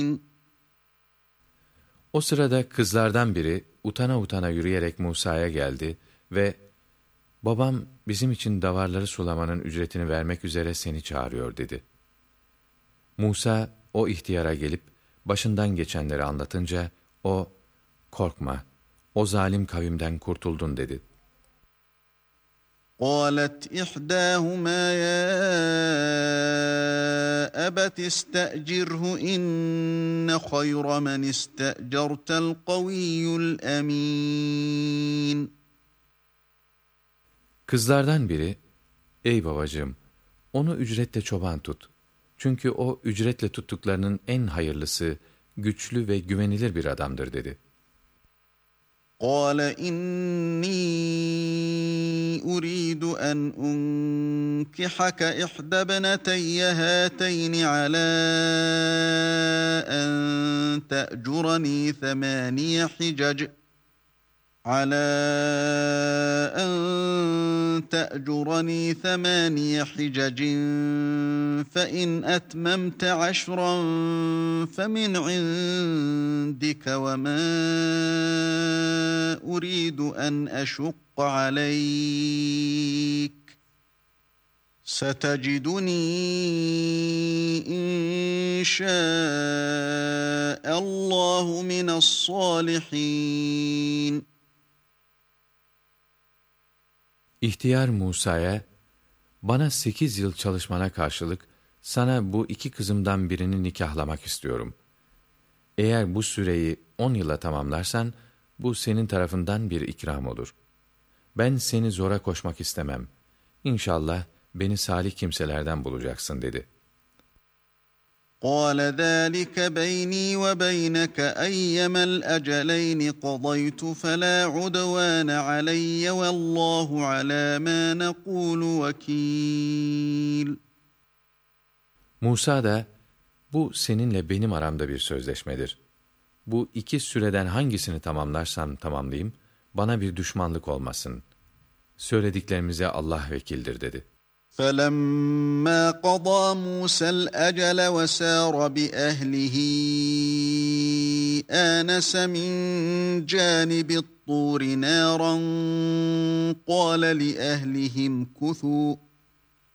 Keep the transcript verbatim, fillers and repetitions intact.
O sırada kızlardan biri utana utana yürüyerek Musa'ya geldi ve "Babam bizim için davarları sulamanın ücretini vermek üzere seni çağırıyor." dedi. Musa o ihtiyara gelip başından geçenleri anlatınca o "Korkma, o zalim kavimden kurtuldun." dedi. قالت إحداهما يا أبت استأجره إن خير من استأجرت القوي الأمين. Kızlardan biri, "Ey babacığım, onu ücretle çoban tut. Çünkü o ücretle tuttuklarının en hayırlısı, güçlü ve güvenilir bir adamdır." dedi. قال إني أريد أن أنكحك إحدى ابنتي هاتين على أن تأجرني ثماني حجج على أن تأجرني ثماني حجج فإن أتممت عشرا فمن عندك وما أريد أن أشق عليك ستجدني إن شاء الله من الصالحين. İhtiyar Musa'ya, "Bana sekiz yıl çalışmana karşılık sana bu iki kızımdan birini nikahlamak istiyorum. Eğer bu süreyi on yıla tamamlarsan, bu senin tarafından bir ikram olur. Ben seni zora koşmak istemem. İnşallah beni salih kimselerden bulacaksın." dedi. قال ذلك بيني وبينك أيما الأجلين قضيت فلا عدوان علي والله على ما نقول وكيل. Musa da, "Bu seninle benim aramda bir sözleşmedir. Bu iki süreden hangisini tamamlarsam tamamlayayım, bana bir düşmanlık olmasın. Söylediklerimize Allah vekildir." dedi. فَلَمَّا قَضَى مُوسَى الْأَجَلَ وَسَارَ بِأَهْلِهِ آنَسَ مِنْ جَانِبِ الطُّورِ نَارًا قَالَ لِأَهْلِهِ امْكُثُوا